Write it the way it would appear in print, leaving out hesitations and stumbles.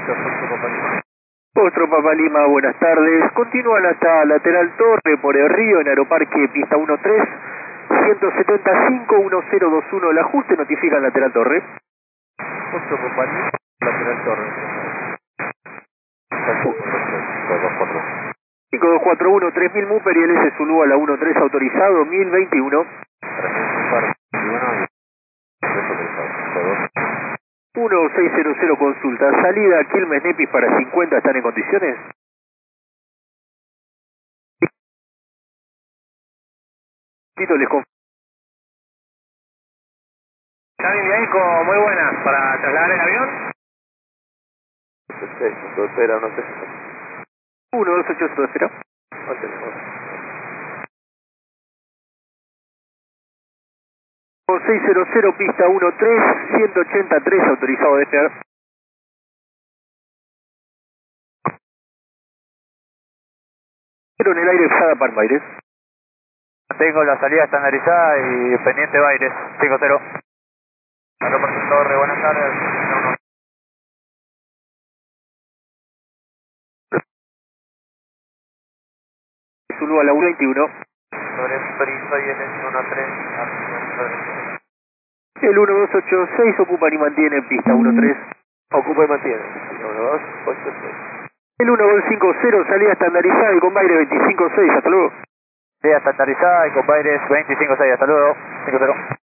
Otro Papa Lima, buenas tardes. Continúan hasta Lateral Torre por el río en Aeroparque Pista 13, 175-1021. El ajuste notifican Lateral Torre. Otro Papa Lima, Lateral Torre. 5241, 3000 Muper y el S Zulu a la 13 autorizado, 1021. 1600 consulta, salida Quilmes Nepis para 50, ¿están en condiciones? Tito les confirmo. Cabin de AICO, muy buena, para trasladar el avión. Perfecto, espera, no sé. 1280, espera. 600, pista 13, 183, autorizado a despegar. Pero en el aire Sada para Baires. Tengo la salida estandarizada y pendiente Baires, 5-0. Aeropuerto Torre, buenas tardes. Zulu a la 121. Sobre Priso y el S13. El 1286 ocupan y mantienen pista 13. Ocupa y mantiene. 1286. El 1250, salida estandarizada y con Baires 256, hasta luego. Salida estandarizada y con Baires 25-6, hasta luego, 5-0.